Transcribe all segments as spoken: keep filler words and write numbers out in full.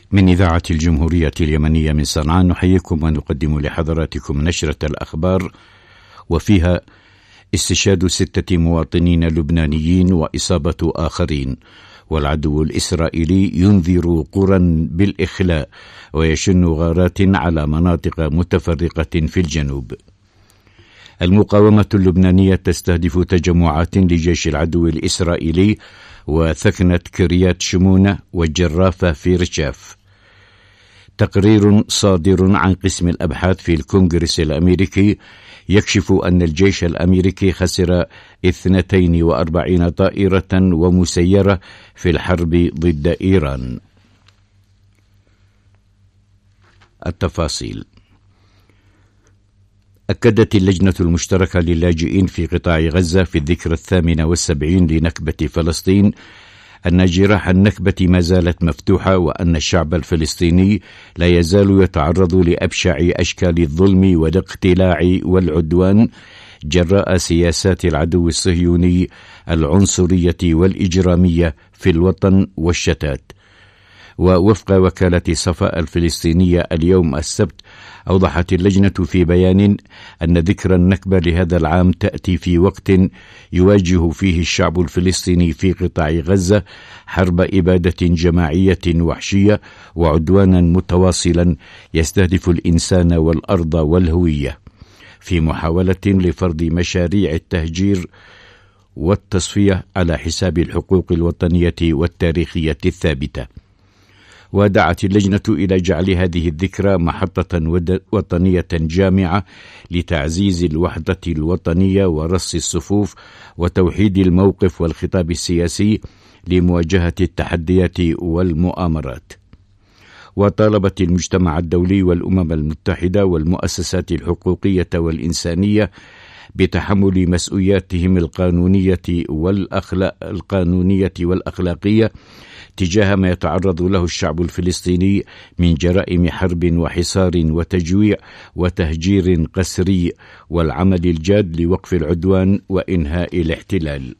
من إذاعة الجمهورية اليمنية من صنعاء نحييكم ونقدم لحضراتكم نشرة الأخبار، وفيها استشهاد ستة مواطنين لبنانيين وإصابة آخرين، والعدو الإسرائيلي ينذر قرى بالإخلاء ويشن غارات على مناطق متفرقة في الجنوب. المقاومة اللبنانية تستهدف تجمعات لجيش العدو الإسرائيلي وثكنة كريات شمونة والجرافة في رشاف. تقرير صادر عن قسم الأبحاث في الكونغرس الأمريكي يكشف أن الجيش الأمريكي خسر اثنتين وأربعين طائرة ومسيرة في الحرب ضد إيران. التفاصيل. أكدت اللجنة المشتركة للاجئين في قطاع غزة في الذكرى الثامنة والسبعين لنكبة فلسطين أن جراح النكبة ما زالت مفتوحة، وأن الشعب الفلسطيني لا يزال يتعرض لأبشع أشكال الظلم والاقتلاع والعدوان جراء سياسات العدو الصهيوني العنصرية والإجرامية في الوطن والشتات. ووفق وكالة صفاء الفلسطينية اليوم السبت، أوضحت اللجنة في بيان أن ذكرى النكبة لهذا العام تأتي في وقت يواجه فيه الشعب الفلسطيني في قطاع غزة حرب إبادة جماعية وحشية وعدوانا متواصلا يستهدف الإنسان والأرض والهوية، في محاولة لفرض مشاريع التهجير والتصفية على حساب الحقوق الوطنية والتاريخية الثابتة. ودعت اللجنة إلى جعل هذه الذكرى محطة وطنية جامعة لتعزيز الوحدة الوطنية ورص الصفوف وتوحيد الموقف والخطاب السياسي لمواجهة التحديات والمؤامرات. وطالبت المجتمع الدولي والأمم المتحدة والمؤسسات الحقوقية والإنسانية بتحمل مسؤولياتهم القانونية والأخلاق القانونية والأخلاقية تجاه ما يتعرض له الشعب الفلسطيني من جرائم حرب وحصار وتجويع وتهجير قسري، والعمل الجاد لوقف العدوان وإنهاء الاحتلال.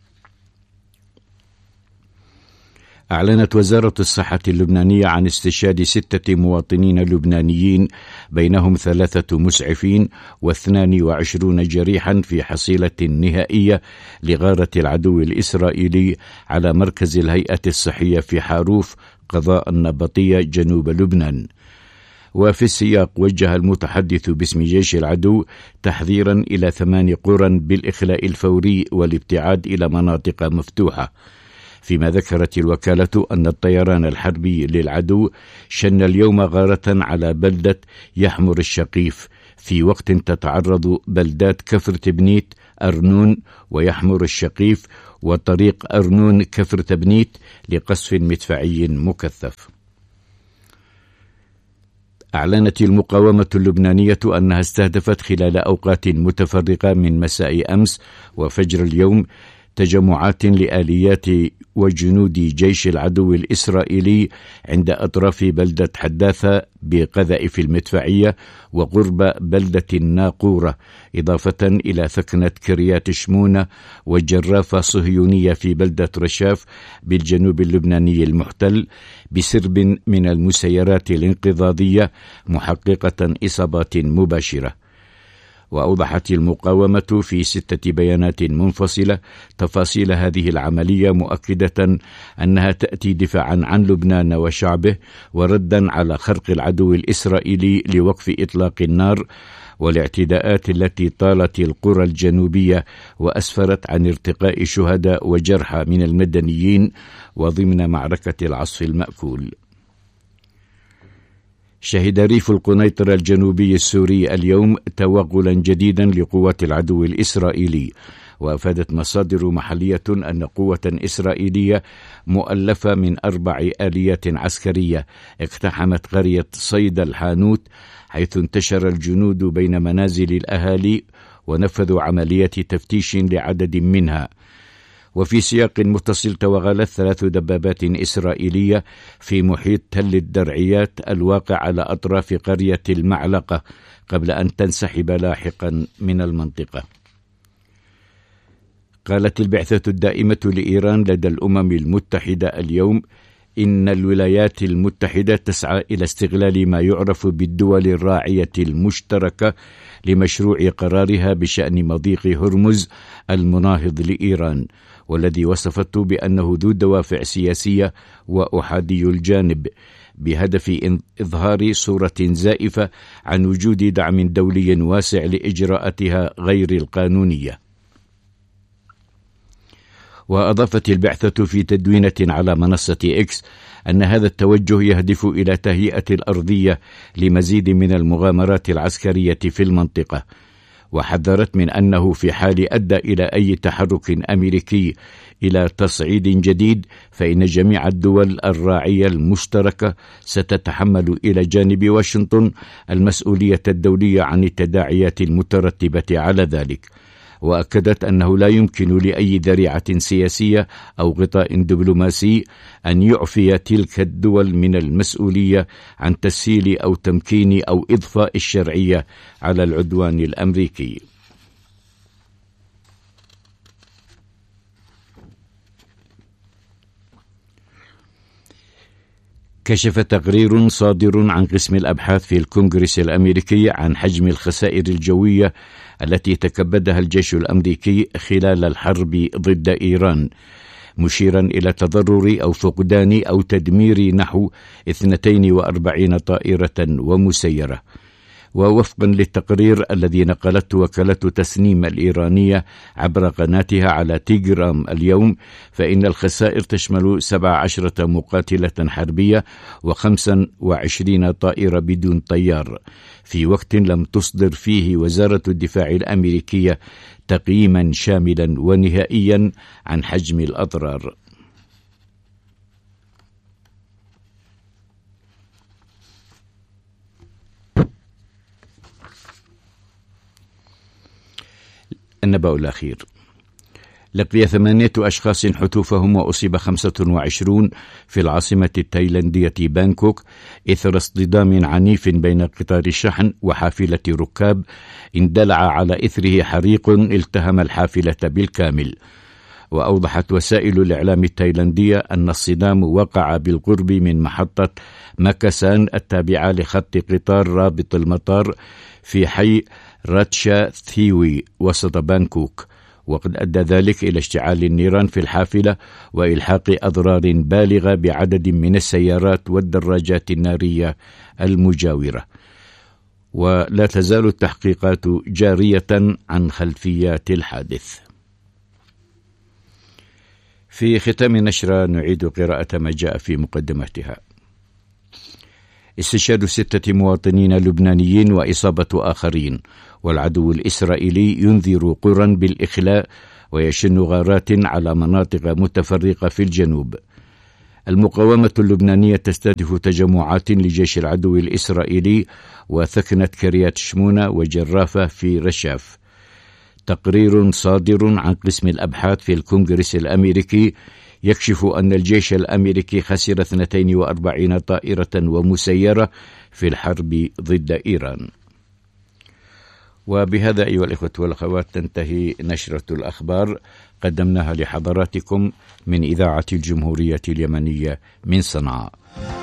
أعلنت وزارة الصحة اللبنانية عن استشهاد ستة مواطنين لبنانيين، بينهم ثلاثة مسعفين واثنان وعشرون جريحا في حصيلة نهائية لغارة العدو الإسرائيلي على مركز الهيئة الصحية في حاروف قضاء النبطية جنوب لبنان. وفي السياق وجه المتحدث باسم جيش العدو تحذيرا إلى ثمان قرى بالإخلاء الفوري والابتعاد إلى مناطق مفتوحة، فيما ذكرت الوكالة أن الطيران الحربي للعدو شن اليوم غارة على بلدة يحمر الشقيف، في وقت تتعرض بلدات كفر تبنيت أرنون ويحمر الشقيف وطريق أرنون كفر تبنيت لقصف مدفعي مكثف. أعلنت المقاومة اللبنانية أنها استهدفت خلال أوقات متفرقة من مساء أمس وفجر اليوم تجمعات لآليات وجنود جيش العدو الإسرائيلي عند أطراف بلدة حداثة بقذائف المدفعية وقرب بلدة الناقورة، إضافة إلى ثكنة كريات شمونة وجرافة صهيونية في بلدة رشاف بالجنوب اللبناني المحتل، بسرب من المسيرات الانقضاضية محققة إصابات مباشرة. وأوضحت المقاومة في ستة بيانات منفصلة تفاصيل هذه العملية، مؤكدة أنها تأتي دفاعا عن لبنان وشعبه وردا على خرق العدو الإسرائيلي لوقف إطلاق النار والاعتداءات التي طالت القرى الجنوبية وأسفرت عن ارتقاء شهداء وجرحى من المدنيين وضمن معركة العصف المأكول. شهد ريف القنيطرة الجنوبي السوري اليوم توغلا جديدا لقوات العدو الإسرائيلي، وأفادت مصادر محلية أن قوة إسرائيلية مؤلفة من أربع آليات عسكرية اقتحمت قرية صيد الحانوت، حيث انتشر الجنود بين منازل الأهالي ونفذوا عملية تفتيش لعدد منها. وفي سياق متصل توغلت ثلاث دبابات إسرائيلية في محيط تل الدرعيات الواقع على أطراف قرية المعلقة قبل أن تنسحب لاحقا من المنطقة. قالت البعثة الدائمة لإيران لدى الأمم المتحدة اليوم إن الولايات المتحدة تسعى إلى استغلال ما يعرف بالدول الراعية المشتركة لمشروع قرارها بشأن مضيق هرمز المناهض لإيران، والذي وصفته بأنه ذو دوافع سياسية وأحادي الجانب، بهدف إظهار صورة زائفة عن وجود دعم دولي واسع لإجراءاتها غير القانونية. وأضافت البعثة في تدوينة على منصة إكس أن هذا التوجه يهدف إلى تهيئة الأرضية لمزيد من المغامرات العسكرية في المنطقة، وحذرت من أنه في حال أدى إلى أي تحرك أمريكي إلى تصعيد جديد فإن جميع الدول الراعية المشتركة ستتحمل إلى جانب واشنطن المسؤولية الدولية عن التداعيات المترتبة على ذلك. وأكدت أنه لا يمكن لأي ذريعة سياسية أو غطاء دبلوماسي أن يعفي تلك الدول من المسؤولية عن تسهيل أو تمكين أو إضفاء الشرعية على العدوان الأمريكي. كشف تقرير صادر عن قسم الأبحاث في الكونغرس الأمريكي عن حجم الخسائر الجوية التي تكبدها الجيش الأمريكي خلال الحرب ضد إيران، مشيرا إلى تضرر أو فقدان أو تدمير نحو اثنتين وأربعين طائرة ومسيرة. ووفقا للتقرير الذي نقلته وكالة تسنيم الإيرانية عبر قناتها على تيجرام اليوم، فإن الخسائر تشمل سبع عشرة مقاتلة حربية وخمسا وعشرين طائرة بدون طيار، في وقت لم تصدر فيه وزارة الدفاع الأمريكية تقييما شاملا ونهائيا عن حجم الأضرار. النبأ الأخير: لقي ثمانية أشخاص حتوفهم وأصيب خمسة وعشرون في العاصمة التايلاندية بانكوك إثر اصطدام عنيف بين قطار الشحن وحافلة ركاب اندلع على إثره حريق التهم الحافلة بالكامل. وأوضحت وسائل الإعلام التايلاندية أن الصدام وقع بالقرب من محطة ماكاسان التابعة لخط قطار رابط المطار في حي راتشا ثيوي وسط بانكوك، وقد أدى ذلك إلى اشتعال النيران في الحافلة وإلحاق أضرار بالغة بعدد من السيارات والدراجات النارية المجاورة. ولا تزال التحقيقات جارية عن خلفيات الحادث. في ختام النشرة نعيد قراءة ما جاء في مقدمتها: استشهاد ستة مواطنين لبنانيين وإصابة آخرين، والعدو الإسرائيلي ينذر قرى بالإخلاء ويشن غارات على مناطق متفرقة في الجنوب. المقاومة اللبنانية تستهدف تجمعات لجيش العدو الإسرائيلي وثكنت كريات شمونة وجرافة في رشاف. تقرير صادر عن قسم الأبحاث في الكونغرس الأمريكي يكشف أن الجيش الأمريكي خسر اثنتين وأربعين طائرة ومسيرة في الحرب ضد إيران. وبهذا أيها الإخوة والأخوات تنتهي نشرة الأخبار قدمناها لحضراتكم من إذاعة الجمهورية اليمنية من صنعاء.